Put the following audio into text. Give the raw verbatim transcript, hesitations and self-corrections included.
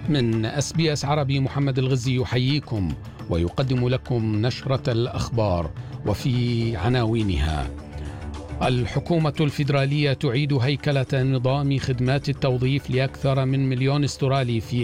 من اس بي اس عربي محمد الغزي يحييكم ويقدم لكم نشرة الأخبار، وفي عناوينها: الحكومة الفيدرالية تعيد هيكلة نظام خدمات التوظيف لأكثر من مليون استرالي في